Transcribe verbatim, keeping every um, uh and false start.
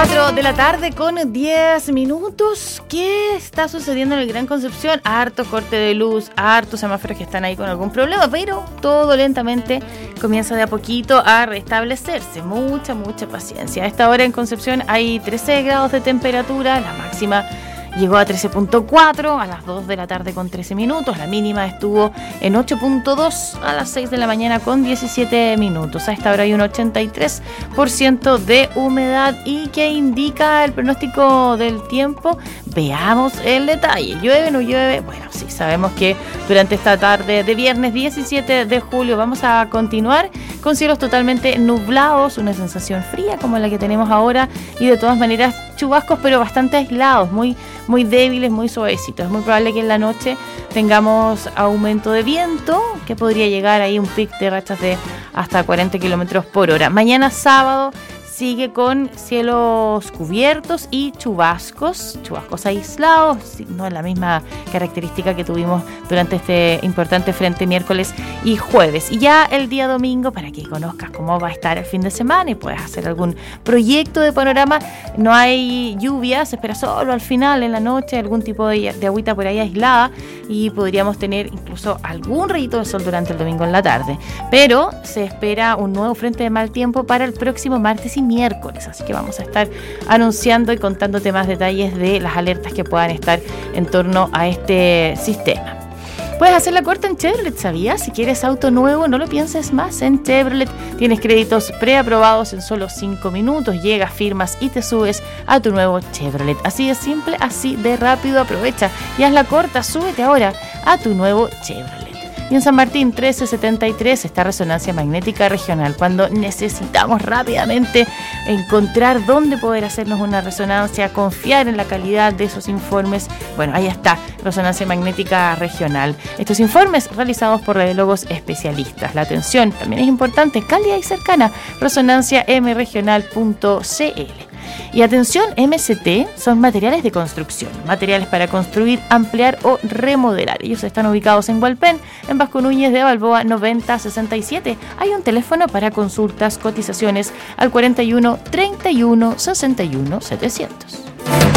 cuatro de la tarde con diez minutos. ¿Qué está sucediendo en el Gran Concepción? Harto corte de luz, hartos semáforos que están ahí con algún problema, pero todo lentamente comienza de a poquito a restablecerse. Mucha, mucha paciencia. A esta hora en Concepción hay trece grados de temperatura, la máxima llegó a trece punto cuatro a las dos de la tarde con trece minutos. La mínima estuvo en ocho punto dos a las seis de la mañana con diecisiete minutos. A esta hora hay un ochenta y tres por ciento de humedad. ¿Y qué indica el pronóstico del tiempo? Veamos el detalle. ¿Llueve o no llueve? Bueno, sí, sabemos que durante esta tarde de viernes diecisiete de julio vamos a continuar con cielos totalmente nublados, una sensación fría como la que tenemos ahora y de todas maneras chubascos, pero bastante aislados, muy muy débiles, muy suavecitos. Es muy probable que en la noche tengamos aumento de viento, que podría llegar ahí un pic de rachas de hasta cuarenta kilómetros por hora. Mañana sábado sigue con cielos cubiertos y chubascos, chubascos aislados, no es la misma característica que tuvimos durante este importante frente miércoles y jueves. Y ya el día domingo, para que conozcas cómo va a estar el fin de semana y puedas hacer algún proyecto de panorama, no hay lluvia, se espera solo al final, en la noche, algún tipo de, de agüita por ahí aislada y podríamos tener incluso algún rayito de sol durante el domingo en la tarde. Pero se espera un nuevo frente de mal tiempo para el próximo martes y miércoles, así que vamos a estar anunciando y contándote más detalles de las alertas que puedan estar en torno a este sistema. Puedes hacer la corta en Chevrolet, ¿sabías? Si quieres auto nuevo, no lo pienses más. En Chevrolet tienes créditos preaprobados en solo cinco minutos. Llegas, firmas y te subes a tu nuevo Chevrolet. Así de simple, así de rápido. Aprovecha y haz la corta. Súbete ahora a tu nuevo Chevrolet. Y en San Martín trece setenta y tres está Resonancia Magnética Regional. Cuando necesitamos rápidamente encontrar dónde poder hacernos una resonancia, confiar en la calidad de esos informes, bueno, ahí está Resonancia Magnética Regional. Estos informes realizados por radiólogos especialistas. La atención también es importante, cálida y cercana. resonancia m regional punto c l. Y atención, M C T son materiales de construcción, materiales para construir, ampliar o remodelar. Ellos están ubicados en Hualpén, en Vasco Núñez de Balboa noventa sesenta y siete. Hay un teléfono para consultas, cotizaciones al cuarenta y uno treinta y uno sesenta y uno setecientos.